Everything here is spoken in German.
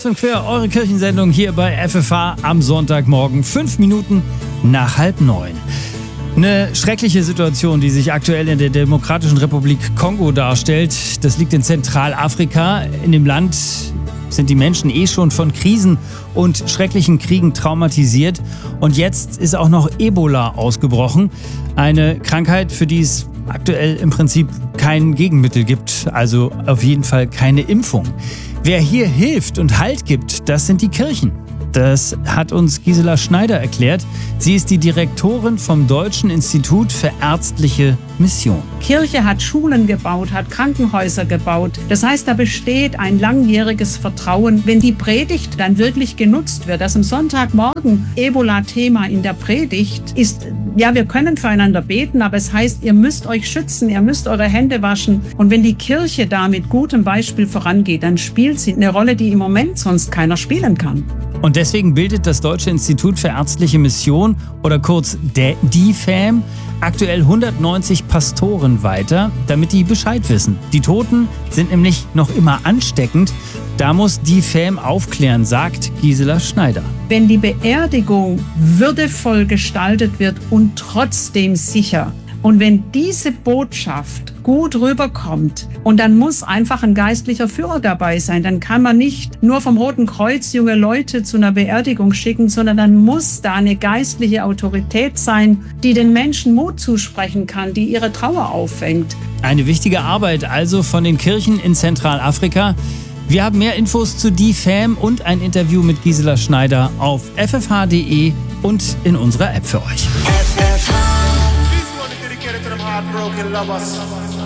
Kreuz und quer, eure Kirchensendung hier bei FFH am Sonntagmorgen, 5 Minuten nach 8:30. Eine schreckliche Situation, die sich aktuell in der Demokratischen Republik Kongo darstellt. Das liegt in Zentralafrika. In dem Land sind die Menschen schon von Krisen und schrecklichen Kriegen traumatisiert. Und jetzt ist auch noch Ebola ausgebrochen. Eine Krankheit, für die es aktuell im Prinzip kein Gegenmittel gibt. Also auf jeden Fall keine Impfung. Wer hier hilft und Halt gibt, das sind die Kirchen. Das hat uns Gisela Schneider erklärt. Sie ist die Direktorin vom Deutschen Institut für ärztliche Mission. Kirche hat Schulen gebaut, hat Krankenhäuser gebaut. Das heißt, da besteht ein langjähriges Vertrauen, wenn die Predigt dann wirklich genutzt wird. Das am Sonntagmorgen Ebola-Thema in der Predigt ist, ja, wir können füreinander beten, aber es heißt, ihr müsst euch schützen, ihr müsst eure Hände waschen. Und wenn die Kirche da mit gutem Beispiel vorangeht, dann spielt sie eine Rolle, die im Moment sonst keiner spielen kann. Und deswegen bildet das Deutsche Institut für ärztliche Mission oder kurz DIFAM aktuell 190 Pastoren weiter, damit die Bescheid wissen. Die Toten sind nämlich noch immer ansteckend. Da muss DIFAM aufklären, sagt Gisela Schneider. Wenn die Beerdigung würdevoll gestaltet wird und trotzdem sicher, und wenn diese Botschaft gut rüberkommt, und dann muss einfach ein geistlicher Führer dabei sein, dann kann man nicht nur vom Roten Kreuz junge Leute zu einer Beerdigung schicken, sondern dann muss da eine geistliche Autorität sein, die den Menschen Mut zusprechen kann, die ihre Trauer auffängt. Eine wichtige Arbeit also von den Kirchen in Zentralafrika. Wir haben mehr Infos zu DIFAM und ein Interview mit Gisela Schneider auf ffh.de und in unserer App für euch. Heartbroken lovers.